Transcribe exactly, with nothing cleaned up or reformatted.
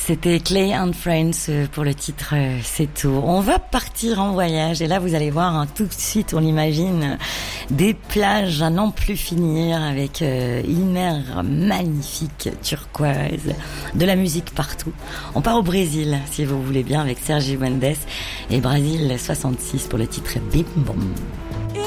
C'était Clay and Friends pour le titre C'est tout. On va partir en voyage et là vous allez voir hein, tout de suite on l'imagine des plages à n'en plus finir avec euh, une mer magnifique turquoise, de la musique partout. On part au Brésil si vous voulez bien avec Sergio Mendes et Brésil soixante-six pour le titre Bim Bom.